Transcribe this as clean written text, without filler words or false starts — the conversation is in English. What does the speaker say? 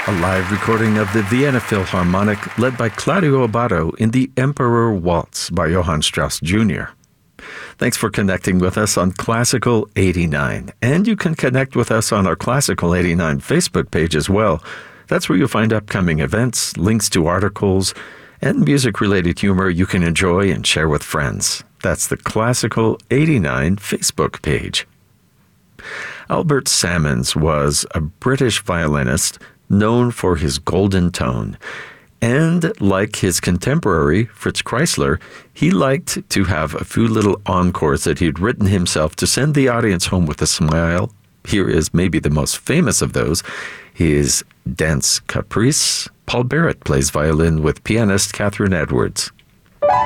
a live recording of the Vienna Philharmonic led by Claudio Abbado in The Emperor Waltz by Johann Strauss Jr. Thanks for connecting with us on Classical 89, and you can connect with us on our Classical 89 Facebook page as well. That's where you'll find upcoming events, links to articles, and music-related humor you can enjoy and share with friends. That's the Classical 89 Facebook page. Albert Salmons was a British violinist known for his golden tone. And like his contemporary, Fritz Kreisler, he liked to have a few little encores that he'd written himself to send the audience home with a smile. Here is maybe the most famous of those, his Dance Caprice. Paul Barrett plays violin with pianist Catherine Edwards.